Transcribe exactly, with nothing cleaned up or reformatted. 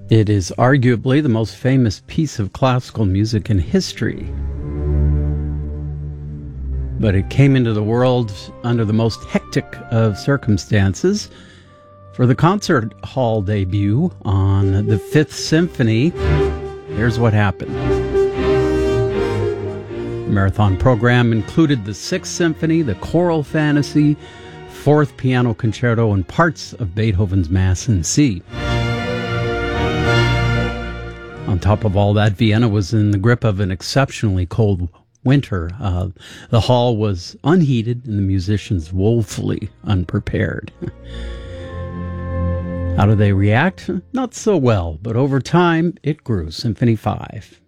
It is arguably the most famous piece of classical music in history. But it came into the world under the most hectic of circumstances. For the concert hall debut on the Fifth Symphony, here's what happened. The marathon program included the Sixth Symphony, the Choral Fantasy, Fourth Piano Concerto, and parts of Beethoven's Mass in C. On top of all that, Vienna was in the grip of an exceptionally cold winter. Uh, the hall was unheated and the musicians woefully unprepared. How do they react? Not so well, but over time, it grew. Symphony five.